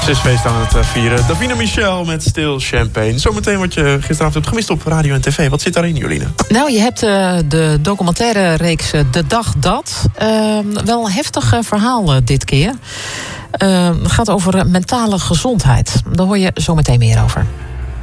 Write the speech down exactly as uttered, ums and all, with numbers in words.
Succesfeest aan het vieren. Davina Michel met Stil Champagne. Zometeen wat je gisteravond hebt gemist op radio en tv. Wat zit daarin, Jolien? Nou, je hebt uh, de documentaire reeks De Dag Dat. Uh, wel een heftig uh, verhaal uh, dit keer. Uh, het gaat over uh, mentale gezondheid. Daar hoor je zometeen meer over.